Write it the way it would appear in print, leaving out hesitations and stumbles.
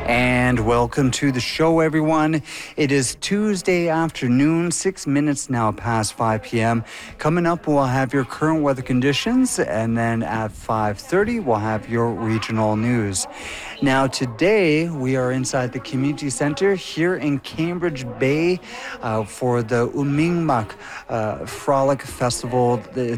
And welcome to the show, everyone. It is Tuesday afternoon, 6 minutes now past 5 p.m. Coming up, we'll have your current weather conditions, and then at 5:30, we'll have your regional news. Now, today, we are inside the community center here in Cambridge Bay for the Umingmak Frolic Festival.